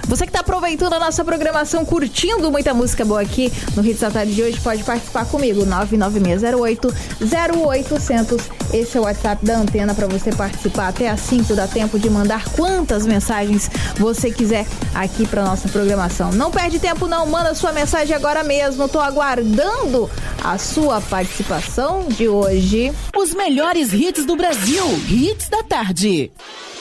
Você que está aproveitando a nossa programação, curtindo muita música boa aqui no Hits da Tarde de hoje, pode participar comigo, 99608-0800. Esse é o WhatsApp da Antena para você participar até às 5, dá tempo de mandar quantas mensagens você quiser aqui para nossa programação. Não perde tempo não, manda sua mensagem agora mesmo, tô aguardando a sua participação de hoje. Os melhores hits do Brasil, Hits da Tarde.